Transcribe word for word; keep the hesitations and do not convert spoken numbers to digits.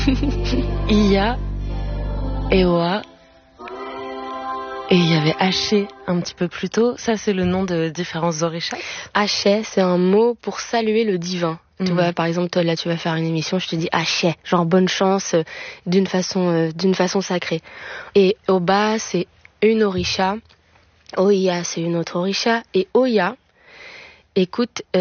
Iya, Ewa, et il y avait Haché un petit peu plus tôt. Ça, c'est le nom de différents orishas. Haché, c'est un mot pour saluer le divin. Mmh. Tu vois, par exemple, toi, là, tu vas faire une émission, je te dis Haché, genre bonne chance, euh, d'une façon, euh, d'une façon sacrée. Et Oba, c'est une orisha. Oya, c'est une autre orisha. Et Oya, écoute,